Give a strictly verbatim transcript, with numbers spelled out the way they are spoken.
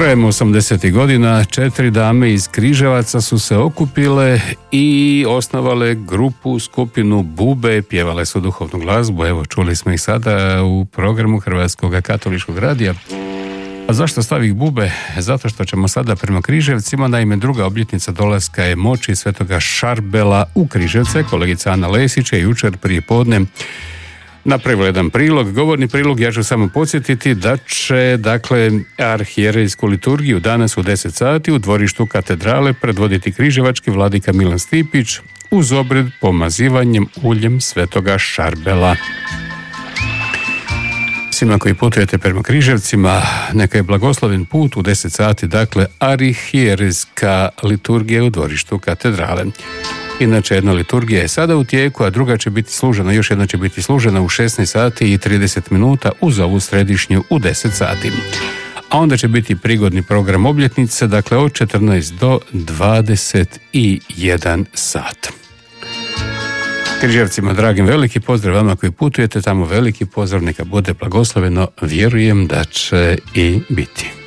Krajem osamdesetih godina četiri dame iz Križevaca su se okupile i osnovale grupu, skupinu Bube, pjevale su duhovnu glazbu, evo čuli smo ih sada u programu Hrvatskog katoličkog radija. A zašto stavih Bube? Zato što ćemo sada prema Križevcima, naime druga obljetnica dolaska je moći svetoga Šarbela u Križevce. Kolegica Ana Lesić je jučer prije podne napravila jedan prilog, govorni prilog. Ja ću samo podsjetiti da će, dakle, arhijerejsku liturgiju danas u deset sati u dvorištu katedrale predvoditi križevački vladika Milan Stipić uz obred pomazivanjem uljem svetoga Šarbela. Svima koji putujete prema Križevcima, neka je blagosloven put u deset sati, dakle, arhijerejska liturgija u dvorištu katedrale. Inače, jedna liturgija je sada u tijeku, a druga će biti služena, još jedna će biti služena u šesnaest sati i trideset minuta uz ovu središnju u deset sati. A onda će biti prigodni program obljetnice, dakle od četrnaest do dvadeset jedan sat. Križevcima dragim, veliki pozdrav vama koji putujete tamo, veliki pozdrav, neka bude blagosloveno, vjerujem da će i biti.